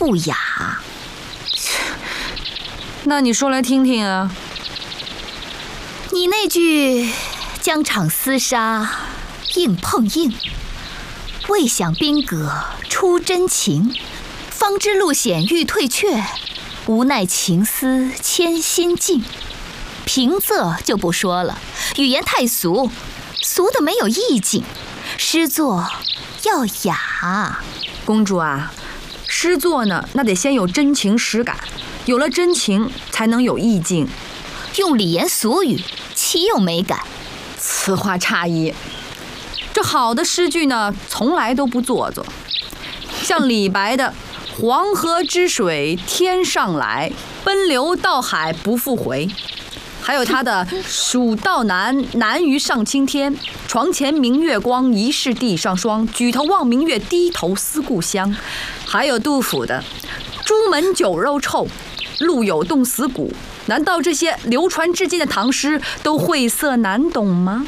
不雅。 那你说来听听啊。 你那句“疆场厮杀，硬碰硬”，未想兵戈出真情，方知路险欲退却，无奈情思牵心境。平仄就不说了，语言太俗，俗的没有意境。诗作要雅。 公主啊，诗作呢，那得先有真情实感，有了真情才能有意境。 用礼言俗语，岂有美感？ 此话差矣。这好的诗句呢，从来都不做作。像李白的“黄河之水天上来，奔流到海不复回”，还有他的“蜀道难，难于上青天。床前明月光，疑是地上霜。举头望明月，低头思故乡”，还有杜甫的“朱门酒肉臭，路有冻死骨”。难道这些流传至今的唐诗都晦涩难懂吗？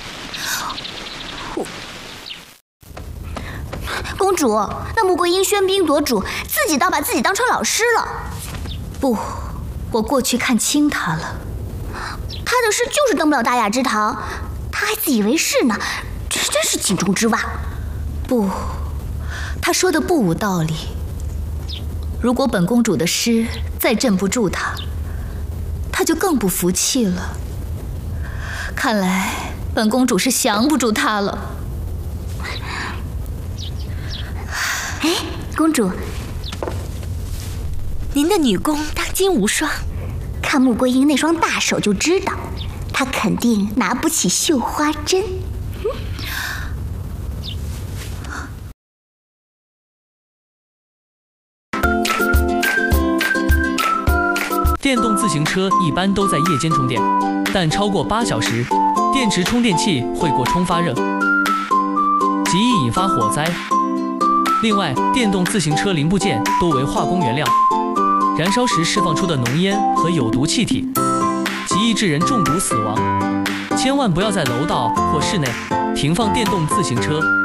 公主，那穆桂英喧宾夺主，自己倒把自己当成老师了。 不，我过去看清他了。 他的诗就是登不了大雅之堂，他还自以为是呢，这真是井中之蛙。 不，他说的不无道理。如果本公主的诗再镇不住他，他就更不服气了。看来本公主是降不住他了。 哎，公主， 您的女工当今无双， 看穆桂英那双大手就知道，她肯定拿不起绣花针。 电动自行车一般都在夜间充电，但超过8小时，电池充电器会过充发热，极易引发火灾。另外，电动自行车零部件多为化工原料，燃烧时释放出的浓烟和有毒气体，极易致人中毒死亡。千万不要在楼道或室内停放电动自行车。